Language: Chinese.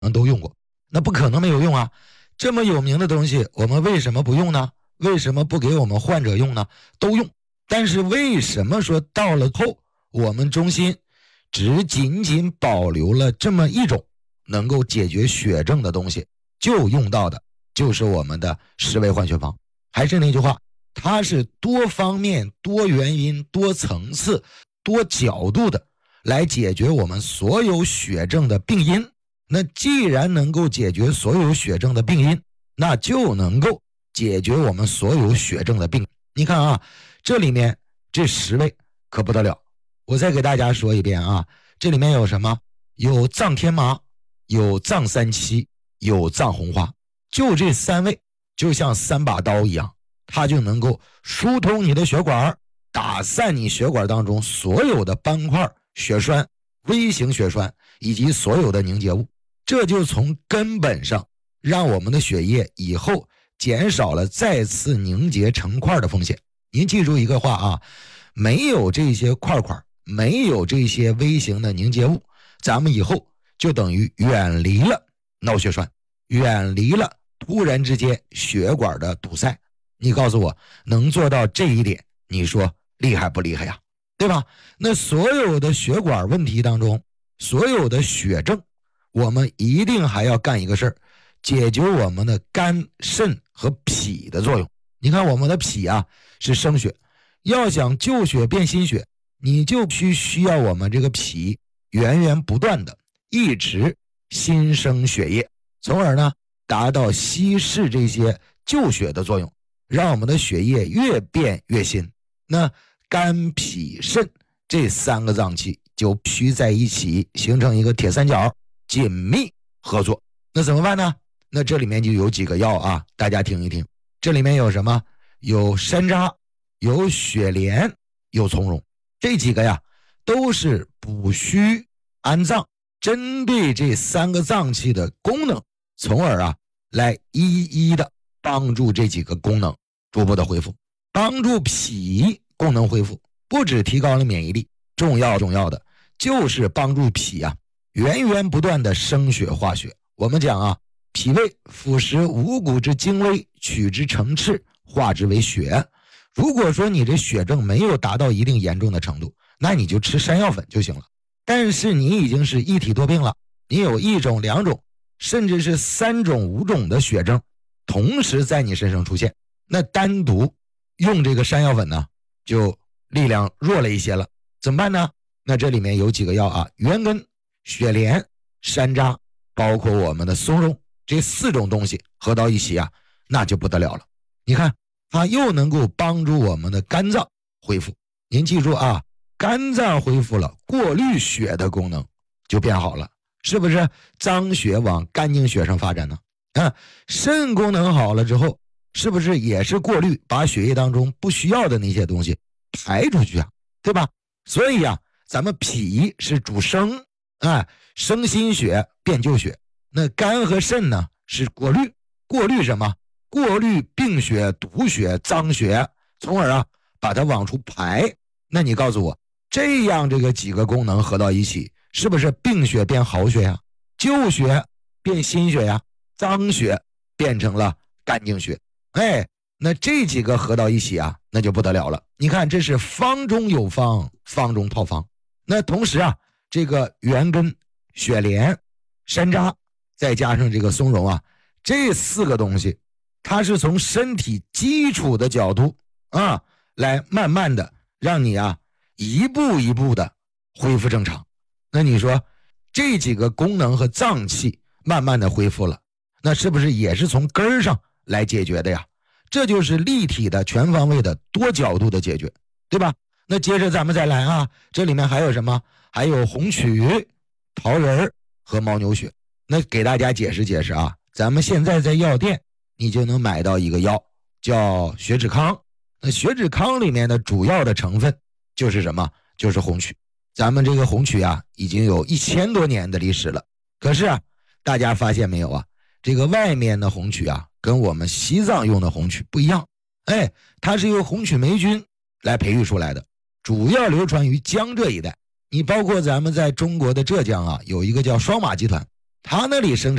都用过，那不可能没有用啊。这么有名的东西我们为什么不用呢？为什么不给我们患者用呢？都用，但是为什么说到了后我们中心只仅仅保留了这么一种能够解决血症的东西，就用到的就是我们的十味换血方。还是那句话，它是多方面多原因多层次多角度的来解决我们所有血症的病因。那既然能够解决所有血症的病因，那就能够解决我们所有血症的病。你看啊，这里面这10味可不得了。我再给大家说一遍啊，这里面有什么？有藏天麻，有藏三七，有藏红花。就这3味就像3把刀一样，它就能够疏通你的血管，打散你血管当中所有的斑块、血栓、微型血栓以及所有的凝结物。这就从根本上让我们的血液以后减少了再次凝结成块的风险。您记住一个话啊，没有这些块块，没有这些微型的凝结物，咱们以后就等于远离了脑血栓，远离了突然之间血管的堵塞。你告诉我能做到这一点，你说厉害不厉害呀？对吧？那所有的血管问题当中，所有的血症，我们一定还要干一个事儿，解决我们的肝、肾和脾的作用。你看我们的脾啊是生血，要想旧血变新血，你就需要我们这个脾源源不断的一直新生血液，从而呢达到稀释这些旧血的作用，让我们的血液越变越新。那肝脾肾这3个脏器就需在一起形成一个铁三角，紧密合作。那怎么办呢？那这里面就有几个药啊，大家听一听。这里面有什么？有山楂，有雪莲，有从容。这几个呀都是补虚安脏，针对这3个脏器的功能，从而啊来一一的帮助这几个功能逐步的恢复。帮助脾功能恢复，不只提高了免疫力，重要的就是帮助脾啊源源不断的生血化血。我们讲啊，脾胃腐蚀五谷之精微，取之成赤，化之为血。如果说你这血症没有达到一定严重的程度，那你就吃山药粉就行了。但是你已经是一体多病了，你有1种、2种，甚至是3种、5种的血症同时在你身上出现，那单独用这个山药粉呢，就力量弱了一些了。怎么办呢？那这里面有几个药啊，元根、雪莲、山楂，包括我们的松茸，这4种东西合到一起啊，那就不得了了。你看它又能够帮助我们的肝脏恢复。您记住啊，肝脏恢复了，过滤血的功能就变好了，是不是脏血往干净血上发展呢？肾功能好了之后，是不是也是过滤，把血液当中不需要的那些东西排出去啊，对吧？所以啊，咱们脾是主生，生新血变旧血。那肝和肾呢是过滤，过滤什么？过滤病血、毒血、脏血，从而啊把它往出排。那你告诉我，这样这个几个功能合到一起，是不是病血变好血呀？旧血变新血呀？脏血变成了干净血。那这几个合到一起啊，那就不得了了。你看，这是方中有方，方中套方。那同时啊，这个元根、雪莲、山楂，再加上这个松茸啊，这4个东西，它是从身体基础的角度啊，来慢慢的让你啊一步一步的恢复正常。那你说这几个功能和脏器慢慢的恢复了，那是不是也是从根儿上来解决的呀？这就是立体的、全方位的、多角度的解决，对吧？那接着咱们再来啊，这里面还有什么？还有红曲、桃仁和牦牛血。那给大家解释解释啊，咱们现在在药店你就能买到一个药叫血脂康。那血脂康里面的主要的成分就是什么？就是红曲。咱们这个红曲啊已经有1000多年的历史了。可是啊，大家发现没有啊，这个外面的红曲啊跟我们西藏用的红曲不一样。它是由红曲霉菌来培育出来的，主要流传于江浙一带。你包括咱们在中国的浙江啊，有一个叫双马集团， 他那里生产